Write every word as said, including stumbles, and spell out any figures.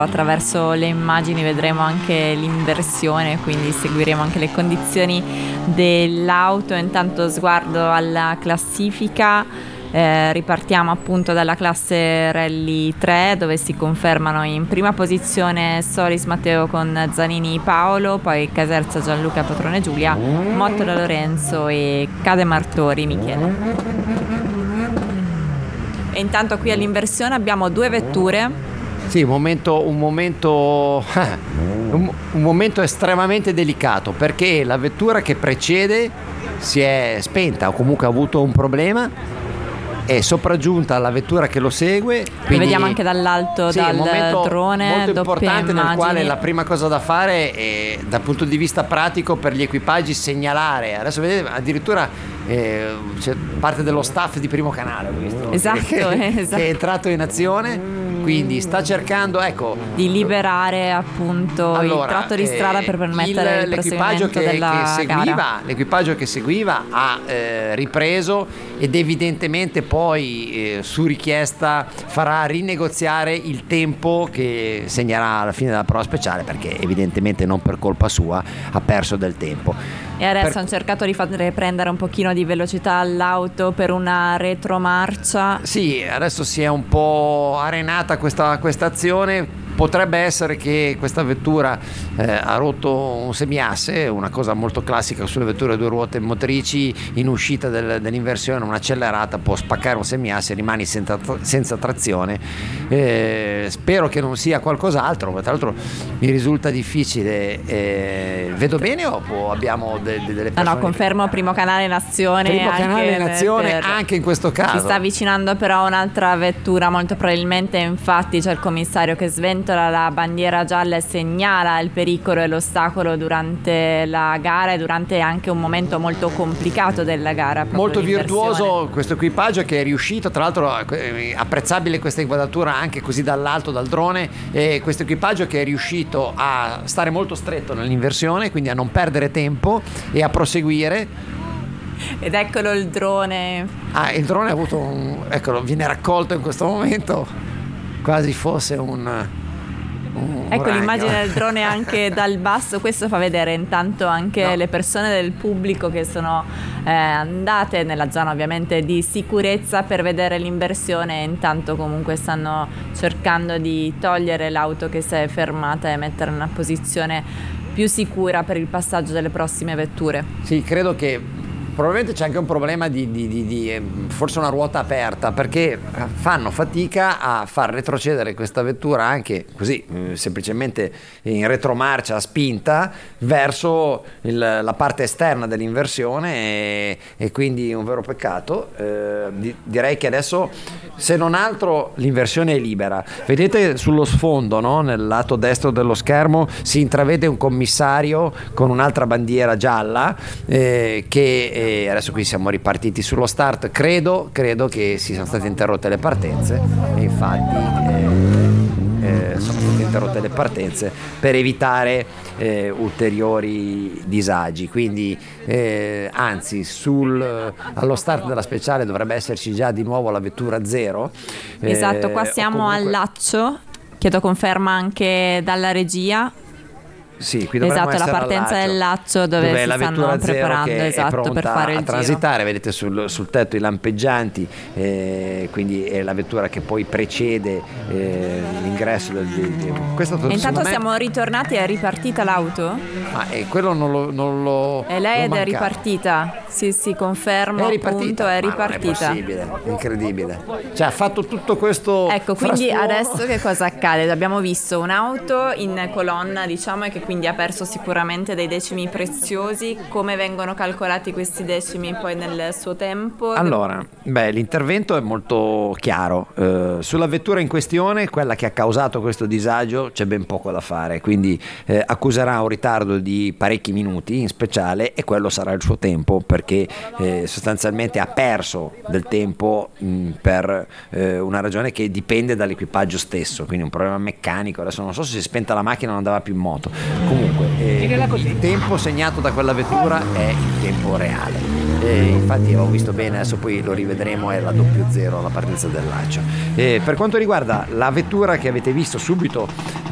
Attraverso le immagini vedremo anche l'inversione, quindi seguiremo anche le condizioni dell'auto. Intanto sguardo alla classifica, eh, ripartiamo appunto dalla classe Rally tre, dove si confermano in prima posizione Solis Matteo con Zanini Paolo, poi Caserza Gianluca Patrone Giulia, Mottola Lorenzo e Cade Martori Michele. E intanto qui all'inversione abbiamo due vetture. Sì, un momento, un momento, un, un momento estremamente delicato, perché la vettura che precede si è spenta o comunque ha avuto un problema, è sopraggiunta alla vettura che lo segue. Lo vediamo anche dall'alto, sì, dal è un momento drone, molto importante immagini. Nel quale la prima cosa da fare è, dal punto di vista pratico per gli equipaggi, segnalare. Adesso vedete addirittura eh, c'è parte dello staff di Primo Canale, ho visto, esatto, che, esatto. che è entrato in azione. Quindi sta cercando, ecco, di liberare appunto allora, il tratto di strada eh, per permettere il, il l'equipaggio che, della che seguiva, gara. L'equipaggio che seguiva ha eh, ripreso ed evidentemente poi eh, su richiesta farà rinegoziare il tempo che segnerà alla fine della prova speciale, perché evidentemente non per colpa sua ha perso del tempo. E adesso per... hanno cercato di fare prendere un pochino di velocità all'auto per una retromarcia. Sì, adesso si è un po' arenata questa, questa azione. Potrebbe essere che questa vettura eh, ha rotto un semiasse, una cosa molto classica sulle vetture a due ruote motrici. In uscita del, dell'inversione un'accelerata può spaccare un semiasse e rimani senza, senza trazione. Eh, spero che non sia qualcos'altro, tra l'altro mi risulta difficile. Eh, vedo bene o abbiamo de, de, delle persone? No, no, confermo Primo Canale in azione. Primo anche Canale in azione per... anche in questo caso. Si sta avvicinando però un'altra vettura, molto probabilmente, infatti c'è il commissario che sventola la bandiera gialla e segnala il pericolo e l'ostacolo durante la gara e durante anche un momento molto complicato della gara. Molto virtuoso questo equipaggio che è riuscito, tra l'altro apprezzabile questa inquadratura anche così dall'alto dal drone, e questo equipaggio che è riuscito a stare molto stretto nell'inversione, quindi a non perdere tempo e a proseguire. Ed eccolo il drone. Ah, il drone ha avuto un, eccolo, viene raccolto in questo momento quasi fosse un Un ecco ragno. L'immagine del drone anche dal basso. Questo fa vedere intanto anche no. le persone del pubblico che sono eh, andate nella zona ovviamente di sicurezza per vedere l'inversione, e intanto comunque stanno cercando di togliere l'auto che si è fermata e mettere in una posizione più sicura per il passaggio delle prossime vetture. Sì, credo che probabilmente c'è anche un problema di, di, di, di forse una ruota aperta, perché fanno fatica a far retrocedere questa vettura anche così semplicemente in retromarcia spinta verso il, la parte esterna dell'inversione, e, e quindi un vero peccato. Eh, di, direi che adesso, se non altro, l'inversione è libera. Vedete sullo sfondo, no? Nel lato destro dello schermo si intravede un commissario con un'altra bandiera gialla eh, che E adesso qui siamo ripartiti sullo start. Credo, credo che si siano state interrotte le partenze, e infatti eh, eh, sono state interrotte le partenze per evitare eh, ulteriori disagi. Quindi eh, anzi sul, allo start della speciale dovrebbe esserci già di nuovo la vettura zero. Esatto, qua eh, siamo comunque... al Laccio, chiedo conferma anche dalla regia. Sì, qui esatto, la partenza del Laccio dove, dove si la stanno preparando che esatto, è per fare il a transitare, giro. vedete sul, sul tetto i lampeggianti, eh, quindi è la vettura che poi precede eh, l'ingresso del, di, di, questo e intanto me... siamo ritornati. È ripartita l'auto? Ma eh, quello non lo, non lo e lei ed è ripartita, sì sì, confermo, è ripartita, appunto, è ripartita. Ma non è possibile, incredibile, cioè ha fatto tutto questo, ecco, quindi frastuono. Adesso che cosa accade? Abbiamo visto un'auto in colonna, diciamo, e che quindi ha perso sicuramente dei decimi preziosi. Come vengono calcolati questi decimi poi nel suo tempo? Allora, beh, l'intervento è molto chiaro. Eh, sulla vettura in questione, quella che ha causato questo disagio, c'è ben poco da fare, quindi eh, accuserà un ritardo di parecchi minuti in speciale, e quello sarà il suo tempo, perché eh, sostanzialmente ha perso del tempo mh, per eh, una ragione che dipende dall'equipaggio stesso, quindi un problema meccanico. Adesso non so se si è spenta la macchina o non andava più in moto. Comunque eh, il tempo segnato da quella vettura è il tempo reale, e infatti avevo visto bene, adesso poi lo rivedremo, è la doppio zero alla partenza del Laccio. E per quanto riguarda la vettura che avete visto subito